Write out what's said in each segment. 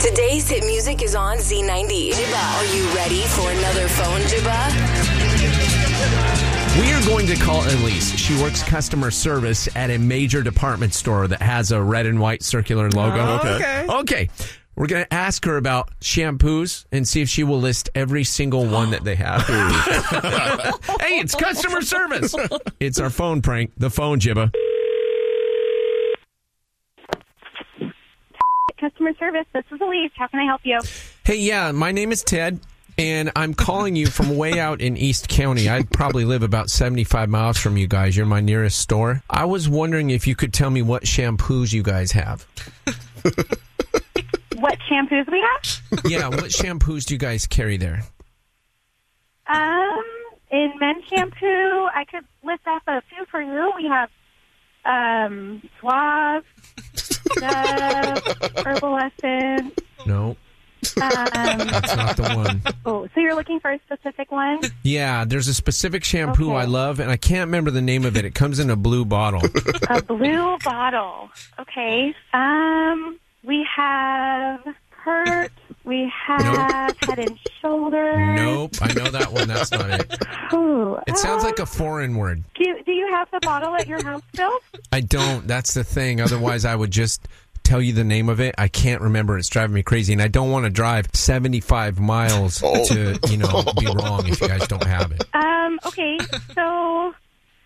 Today's hit music is on Z90. Jibba, are you ready for another phone, Jibba? We are going to call Elise. She works customer service at a major department store that has a red and white circular logo. Okay. We're going to ask her about shampoos and see if she will list every single one that they have. Hey, it's customer service. It's our phone prank, the phone, Jibba. Customer service, this is Elise. How can I help you? Hey, yeah, my name is Ted, and I'm calling you from way out in East County. I probably live about 75 miles from you guys. You're my nearest store. I was wondering if you could tell me what shampoos you guys have. What shampoos we have? Yeah, what shampoos do you guys carry there? In men's shampoo, I could list off a few for you. We have Suave, Dove, Herbal Essence. No. That's not the one. Oh, so you're looking for a specific one? Yeah, there's a specific shampoo I love, and I can't remember the name of it. It comes in a blue bottle. A blue bottle. Okay. We have Pert. We have Head and Shoulders. Nope, I know that one. That's not it. Ooh, It sounds like a foreign word. Do you have the bottle at your house still? I don't. That's the thing. Otherwise, I would just tell you the name of it. I can't remember. It's driving me crazy, and I don't want to drive 75 miles to, be wrong if you guys don't have it. Okay, so,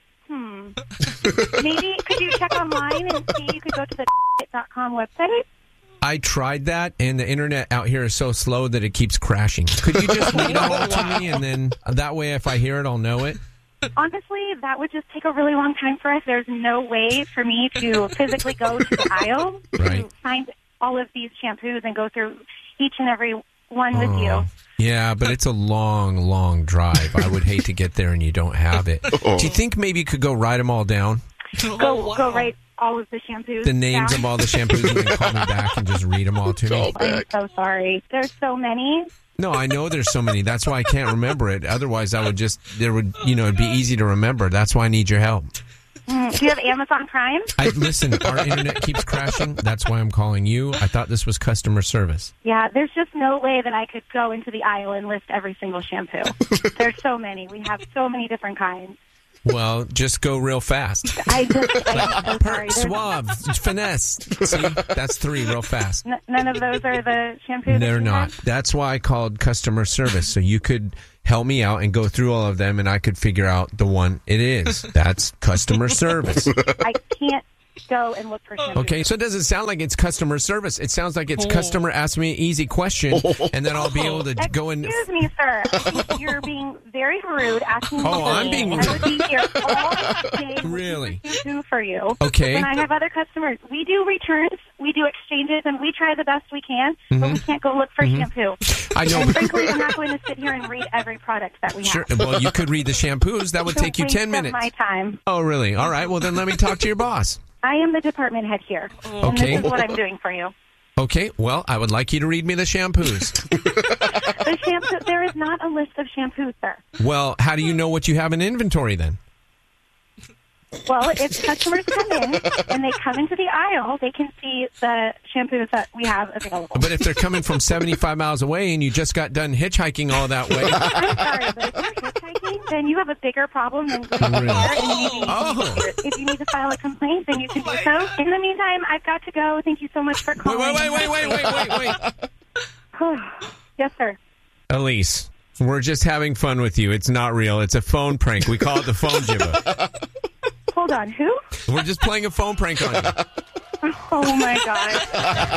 maybe could you check online and see? You could go to the .com website. I tried that, and the internet out here is so slow that it keeps crashing. Could you just read it all to me, and then that way if I hear it, I'll know it? Honestly, that would just take a really long time for us. There's no way for me to physically go to the aisle to find all of these shampoos and go through each and every one with you. Yeah, but it's a long, long drive. I would hate to get there and you don't have it. Do you think maybe you could go write them all down? Go write all of the shampoos. The names down. of all the shampoos and then call me back and just read them all to me. I'm so sorry. There's so many. No, I know there's so many. That's why I can't remember it. Otherwise, it'd be easy to remember. That's why I need your help. Do you have Amazon Prime? Listen, our internet keeps crashing. That's why I'm calling you. I thought this was customer service. Yeah, there's just no way that I could go into the aisle and list every single shampoo. There's so many. We have so many different kinds. Well, just go real fast. I'm so sorry. Suave, finesse. See, that's 3 real fast. None of those are the shampoos? They're not. That's why I called customer service, so you could help me out and go through all of them, and I could figure out the one it is. That's customer service. I can't go and look for shampoos. Okay, so it doesn't sound like it's customer service. It sounds like it's customer ask me an easy question, and then I'll be able to go in. Excuse me, sir. You're being very rude asking me. I'm being rude. I would be here all day. Really? To do for you. Okay. And I have other customers. We do returns, we do exchanges, and we try the best we can, but we can't go look for shampoo. I know. And frankly, I'm not going to sit here and read every product that we have. Sure. Well, you could read the shampoos. That would It's a take you waste 10 of minutes. my time. Oh, really? All right. Well, then let me talk to your boss. I am the department head here. And Okay. this is what I'm doing for you. Okay. Well, I would like you to read me the shampoos. The shampoo, there is not a list of shampoos, sir. Well, how do you know what you have in inventory then? Well, if customers come in and they come into the aisle, they can see the shampoos that we have available. But if they're coming from 75 miles away and you just got done hitchhiking all that way. I'm sorry, but if you're hitchhiking, then you have a bigger problem than going there. And maybe if you need to file a complaint, then you can do so. In the meantime, I've got to go. Thank you so much for calling. Wait. Yes, sir. Elise, we're just having fun with you. It's not real. It's a phone prank. We call it the phone Jibba. Hold on. Who? We're just playing a phone prank on you. Oh, my God.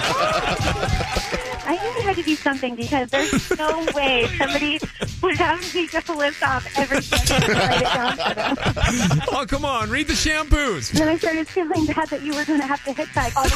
I need to try to do something because there's no way somebody would have me just list off every sentence and write it down for them. Oh, come on. Read the shampoos. Then I started feeling bad that you were going to have to hitchhike all the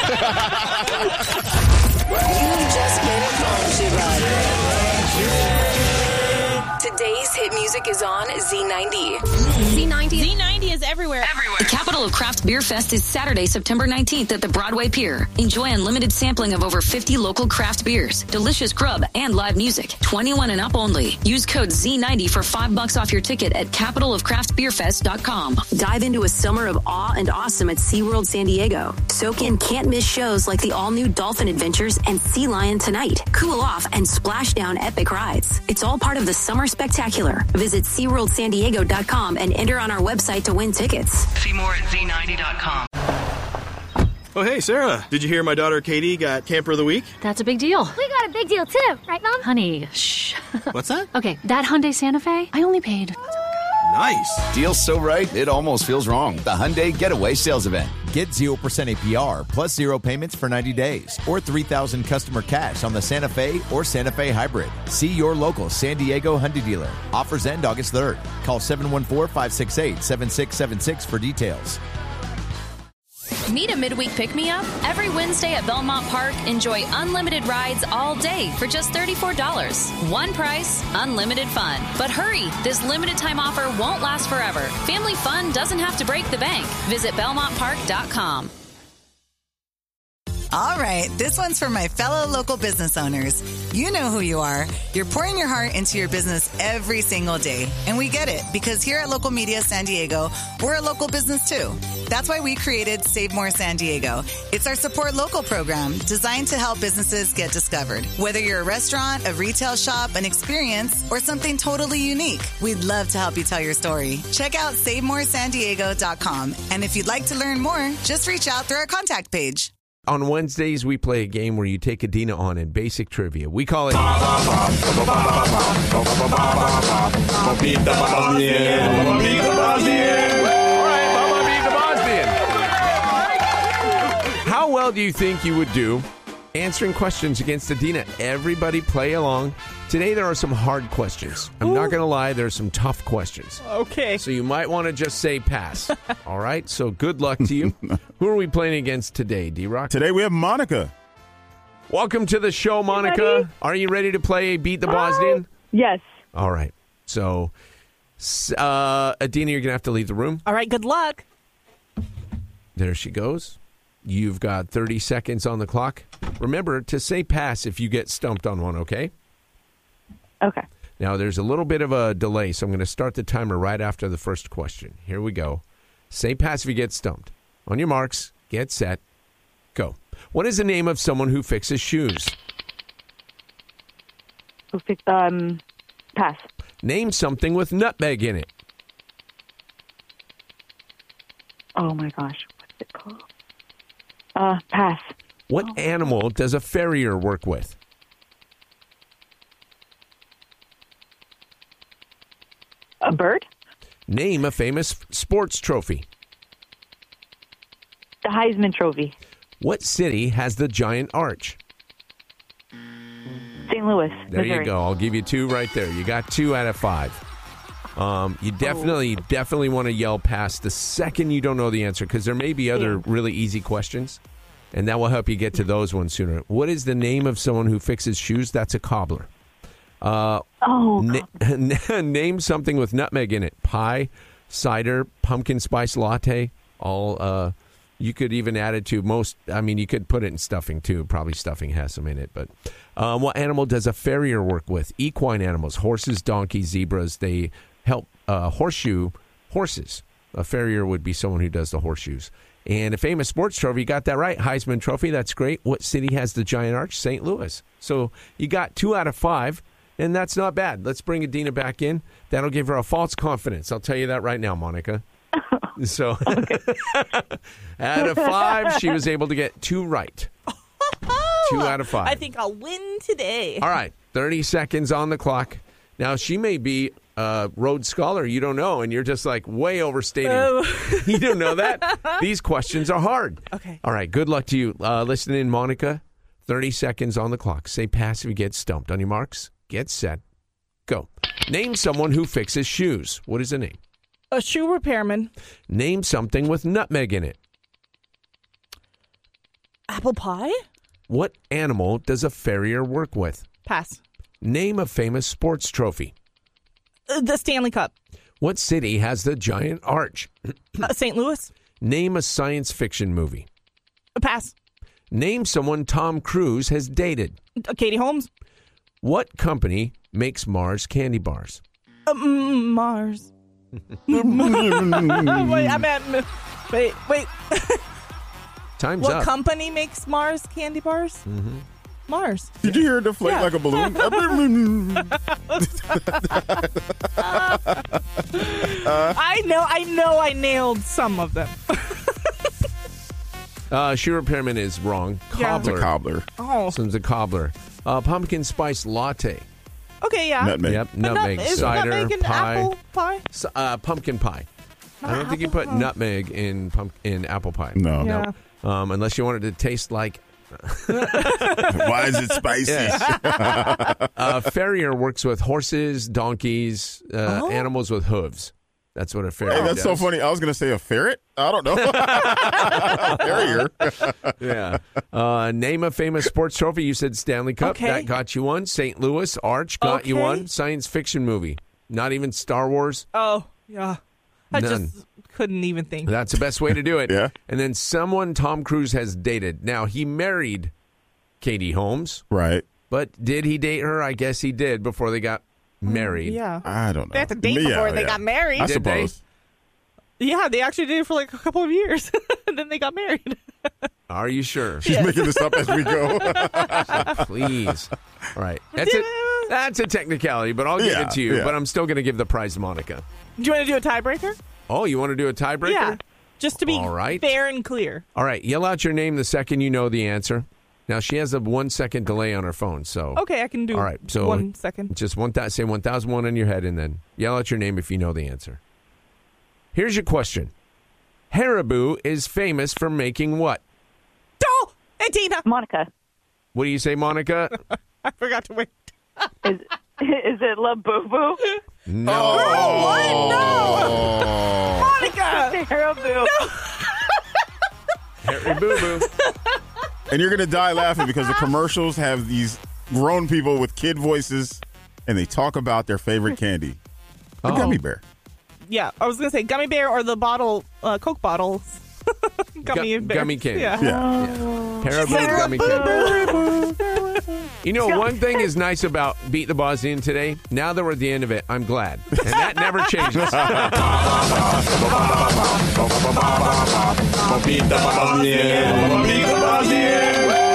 way. You just made a phone, Jibba. Today's hit music music is on Z90. Z90 is everywhere. The capital of Craft Beer Fest is Saturday, September 19th at the Broadway Pier. Enjoy unlimited sampling of over 50 local craft beers, delicious grub, and live music. 21 and up only. Use code Z90 for $5 off your ticket at capitalofcraftbeerfest.com. Dive into a summer of awe and awesome at SeaWorld San Diego. Soak in can't-miss shows like the all-new Dolphin Adventures and Sea Lion Tonight. Cool off and splash down epic rides. It's all part of the Summer Spectacular. Visit SeaWorldSanDiego.com and enter on our website to win tickets. See more at Z90.com. Oh, hey, Sarah. Did you hear my daughter Katie got Camper of the Week? That's a big deal. We got a big deal, too. Right, Mom? Honey, shh. What's that? Okay, that Hyundai Santa Fe, I only paid... Nice. Deal's so right, it almost feels wrong. The Hyundai Getaway Sales Event. Get 0% APR plus 0 payments for 90 days or $3,000 customer cash on the Santa Fe or Santa Fe Hybrid. See your local San Diego Hyundai dealer. Offers end August 3rd. Call 714-568-7676 for details. Need a midweek pick-me-up? Every Wednesday at Belmont Park, enjoy unlimited rides all day for just $34. One price, unlimited fun. But hurry, this limited time offer won't last forever. Family fun doesn't have to break the bank. Visit BelmontPark.com. All right, this one's for my fellow local business owners. You know who you are. You're pouring your heart into your business every single day. And we get it, because here at Local Media San Diego, we're a local business too. That's why we created Save More San Diego. It's our support local program designed to help businesses get discovered. Whether you're a restaurant, a retail shop, an experience, or something totally unique, we'd love to help you tell your story. Check out SaveMoreSanDiego.com. And if you'd like to learn more, just reach out through our contact page. On Wednesdays, we play a game where you take Adina on in basic trivia. We call it... Beat the Bosnian. Beat the Bosnian. All right, Mama, beat the Bosnian. How well do you think you would do answering questions against Adina? Everybody play along. Today, there are some hard questions. I'm not going to lie, there are some tough questions. Okay. So you might want to just say pass. All right? So good luck to you. Who are we playing against today, D-Rock? Today, we have Monica. Welcome to the show, Monica. Are you ready to play Beat the Bosnian? Yes. All right. So, Adina, you're going to have to leave the room. All right, good luck. There she goes. You've got 30 seconds on the clock. Remember to say pass if you get stumped on one, okay? Okay. Now, there's a little bit of a delay, so I'm going to start the timer right after the first question. Here we go. Say pass if you get stumped. On your marks, get set, go. What is the name of someone who fixes shoes? Pass. Name something with nutmeg in it. Oh, my gosh. What's it called? Pass. What animal does a farrier work with? A bird? Name a famous sports trophy. The Heisman Trophy. What city has the giant arch? St. Louis, There Missouri. you go. I'll give you 2 right there. You got 2 out of 5. You definitely want to yell pass the second you don't know the answer, because there may be other really easy questions, and that will help you get to those ones sooner. What is the name of someone who fixes shoes? That's a cobbler. Name something with nutmeg in it. Pie, cider, pumpkin spice latte. All you could even add it to most. I mean, you could put it in stuffing too. Probably stuffing has some in it. But what animal does a farrier work with? Equine animals: horses, donkeys, zebras. They help horseshoe horses. A farrier would be someone who does the horseshoes. And a famous sports trophy, you got that right. Heisman Trophy, that's great. What city has the giant arch? St. Louis. So you got 2 out of 5. And that's not bad. Let's bring Adina back in. That'll give her a false confidence. I'll tell you that right now, Monica. So, out of 5, she was able to get 2 right. 2 out of 5. I think I'll win today. All right, 30 seconds on the clock. Now, she may be a Rhodes Scholar. You don't know, and you're just like way overstating. Oh. You don't know that? These questions are hard. Okay. All right, good luck to you. Listen in, Monica. 30 seconds on the clock. Say pass if you get stumped. On your marks. Get set. Go. Name someone who fixes shoes. What is the name? A shoe repairman. Name something with nutmeg in it. Apple pie? What animal does a farrier work with? Pass. Name a famous sports trophy. The Stanley Cup. What city has the giant arch? St. Louis. Name a science fiction movie. Pass. Name someone Tom Cruise has dated. Katie Holmes. What company makes Mars candy bars? Mars. Wait, I meant... Wait. Time's what up. What company makes Mars candy bars? Mm-hmm. Mars. Did you hear it deflate like a balloon? I know I nailed some of them. Shoe repairman is wrong. Cobbler. It's a cobbler. Oh. So it's a cobbler. Pumpkin spice latte. Okay, yeah. Nutmeg. Yep, nutmeg, Is cider, nutmeg in pie. apple pie? Pumpkin pie. I don't think you put nutmeg in apple pie. No. Yeah. Unless you wanted it to taste like... Why is it spicy? Yes. Farrier works with horses, donkeys, animals with hooves. That's what a farrier Hey, that's does. so funny. I was going to say a ferret. I don't know. Farrier. Yeah. Name a famous sports trophy. You said Stanley Cup. Okay. That got you one. St. Louis Arch got you one. Science fiction movie. Not even Star Wars. Oh, yeah. I None. just couldn't even think. That's the best way to do it. Yeah. And then someone Tom Cruise has dated. Now, he married Katie Holmes. Right. But did he date her? I guess he did before they got married. Yeah. I don't know. They had to date before they got married. I Did suppose. Yeah, they actually did it for like a couple of years. And then they got married. Are you sure? She's making this up as we go. Please. All right. That's a technicality, but I'll give it to you. Yeah. But I'm still going to give the prize to Monica. Do you want to do a tiebreaker? Oh, you want to do a tiebreaker? Yeah. Just to be All right. fair and clear. All right. Yell out your name the second you know the answer. Now, she has a 1 second delay on her phone, so... Okay, I can do All right, so 1 second. Just say 1001 in your head, and then yell out your name if you know the answer. Here's your question. Haribo is famous for making what? Oh, hey, Tina. Monica. What do you say, Monica? I forgot to wait. Is it La Boo Boo? No. Oh, what? No. Monica. Haribo. Haribo. And you're going to die laughing because the commercials have these grown people with kid voices, and they talk about their favorite candy. The gummy bear. Yeah, I was going to say gummy bear or the bottle, Coke bottles. Gummy bear. Gummy candy. Yeah. Haribo gummy candy. You know, one thing is nice about Beat the Bosnian today. Now that we're at the end of it, I'm glad. And that never changes. Beat the Bosnian. Beat the Bosnian.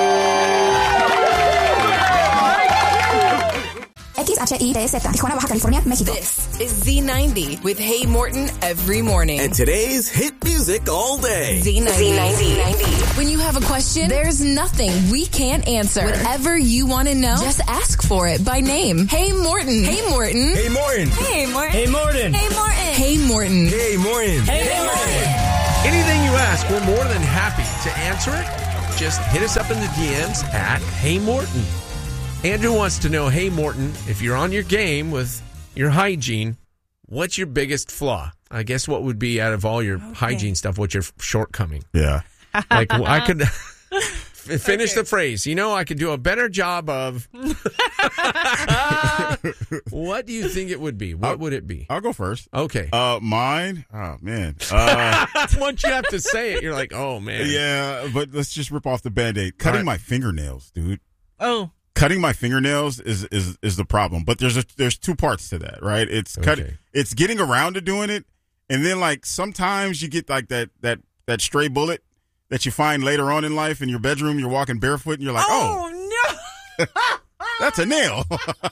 XHITSZ, Tijuana, Baja California, Mexico. This is Z90 with Hey Morton every morning. And today's hit music all day. Z90. When you have a question, there's nothing we can't answer. Whatever you want to know, just ask for it by name. Hey Morton. Hey Morton. Hey Morton. Hey Morton. Hey Morton. Hey Morton. Hey Morton. Hey Morton. Hey Morton. Anything you ask, we're more than happy to answer it. Just hit us up in the DMs at Hey Morton. Andrew wants to know, hey, Morton, if you're on your game with your hygiene, what's your biggest flaw? I guess what would be out of all your hygiene stuff, what's your shortcoming? Yeah. Like, I could finish the phrase. You know, I could do a better job of... What do you think it would be? What would it be? I'll go first. Okay. Mine? Oh, man. Once you have to say it, you're like, oh, man. Yeah, but let's just rip off the Band-Aid. Cutting my fingernails, dude. Oh. Cutting my fingernails is the problem, but there's two parts to that, right? It's it's getting around to doing it, and then like sometimes you get like that stray bullet that you find later on in life in your bedroom. You're walking barefoot, and you're like, oh no, that's a nail.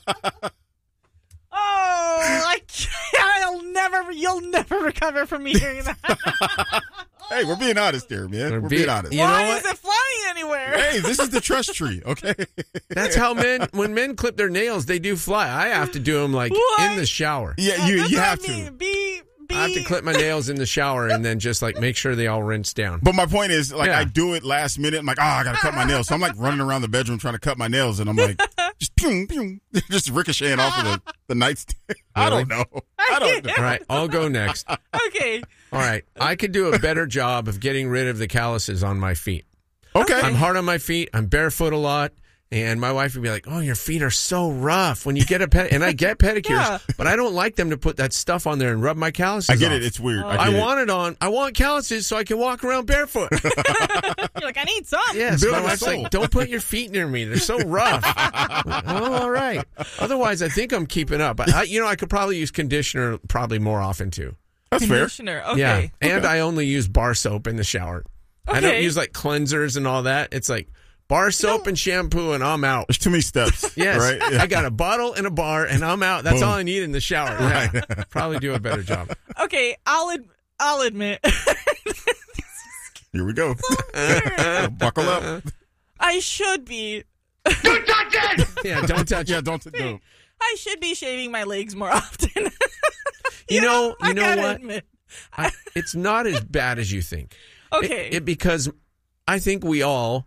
You'll never recover from me hearing that. Hey, we're being honest here, man. We're being honest. Why is it flying anywhere? Hey, this is the trust tree, okay? That's how when men clip their nails, they do fly. I have to do them like in the shower. Yeah, you have to. I have to clip my nails in the shower and then just like make sure they all rinse down. But my point is, like, I do it last minute. I'm like, I got to cut my nails. So I'm like running around the bedroom trying to cut my nails, and I'm like, just pew, pew, just ricocheting off of the nightstand. Really? I don't know. All right, I'll go next. Okay. All right, I could do a better job of getting rid of the calluses on my feet. Okay. I'm hard on my feet. I'm barefoot a lot. And my wife would be like, "Oh, your feet are so rough when you get a ped." And I get pedicures, but I don't like them to put that stuff on there and rub my calluses. I get off. it. It's weird. I want it on. I want calluses so I can walk around barefoot. You're like, I need some. Yes, my wife's like, "Don't put your feet near me. They're so rough." Oh, all right. Otherwise, I think I'm keeping up. I could probably use conditioner probably more often too. That's Conditioner. fair. Okay. Yeah, and I only use bar soap in the shower. I don't use like cleansers and all that. It's like bar soap and shampoo, and I'm out. There's too many steps. Yes, right? Yeah. I got a bottle and a bar, and I'm out. That's all I need in the shower. Right. Yeah. Probably do a better job. Okay, I'll admit. Here we go. Buckle up. I should be. Don't touch it! Yeah, don't touch it. Yeah, don't. I should be shaving my legs more often. You know I gotta what? admit. It's not as bad as you think. Okay. Because I think we all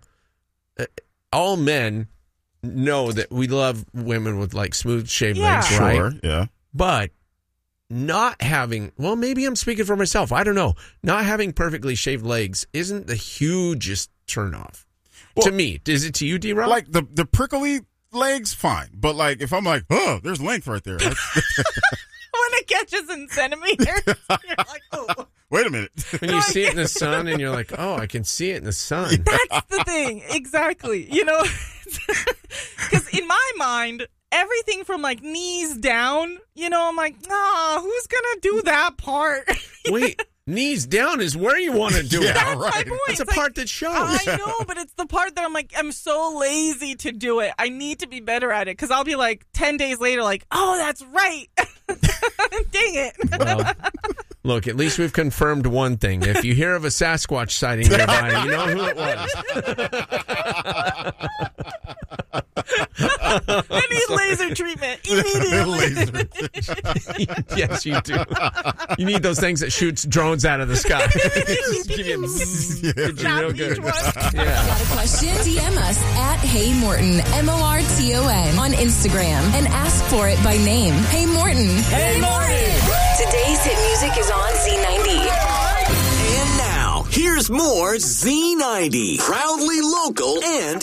men know that we love women with like smooth shaved legs, right? Sure, yeah. But not having, well, maybe I'm speaking for myself. I don't know. Not having perfectly shaved legs isn't the hugest turnoff. To me. Is it to you, D-Rob? Like the prickly legs, fine. But like if I'm like, oh, there's length right there. When it catches in centimeters, you're like, oh. Wait a minute. When you see it in the sun and you're like, oh, I can see it in the sun. That's the thing. Exactly. Because in my mind, everything from like knees down, I'm like, who's going to do that part? Wait, knees down is where you want to do it. That's my point. It's a part that shows. I know, but it's the part that I'm like, I'm so lazy to do it. I need to be better at it because I'll be like 10 days later like, oh, that's right. Dang it. Well, look, at least we've confirmed one thing. If you hear of a Sasquatch sighting nearby, you know who it was. I need laser treatment immediately. Yes, you do. You need those things that shoots drones out of the sky. Give you real good. Got a question? DM us at Hey Morton, MORTON on Instagram and ask for it by name. Hey Morton. Hey Morton. Today's hit music is on Z90. And now, here's more Z90. Proudly local and